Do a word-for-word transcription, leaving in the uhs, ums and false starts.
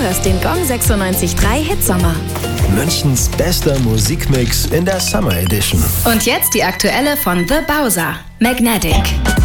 hörst den Gong sechsundneunzig Komma drei Hitsommer. Münchens bester Musikmix in der Summer Edition. Und jetzt die aktuelle von The Bowser, Magnetic.